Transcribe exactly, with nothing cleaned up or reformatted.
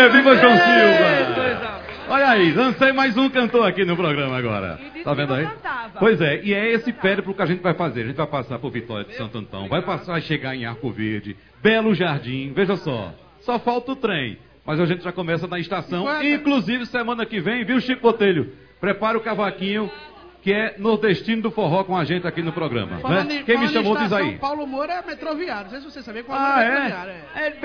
Aê, viva João Silva! Olha aí, lancei mais um cantor aqui no programa agora. Tá vendo aí? Pois é, e é esse périplo que a gente vai fazer. A gente vai passar por Vitória de Santo Antão, vai passar a chegar em Arco Verde, Belo Jardim, veja só. Só falta o trem, mas a gente já começa na estação. Inclusive, semana que vem, viu, Chico Botelho? Prepara o cavaquinho, que é nordestino do forró com a gente aqui no programa. Né? Quem me chamou diz aí. Paulo Moura é metroviário. Não sei se você sabia qual ah, é metroviário. É? É